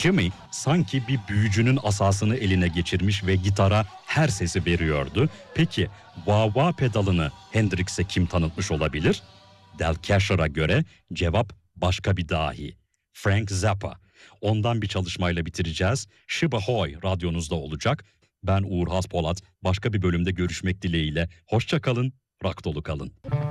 Jimmy sanki bir büyücünün asasını eline geçirmiş ve gitara her sesi veriyordu. Peki wah-wah pedalını Hendrix'e kim tanıtmış olabilir? Del Casher'a göre cevap başka bir dahi. Frank Zappa. Ondan bir çalışmayla bitireceğiz. Shiba Hoy radyonuzda olacak. Ben Uğur Haspolat. Başka bir bölümde görüşmek dileğiyle. Hoşça kalın, rock dolu kalın.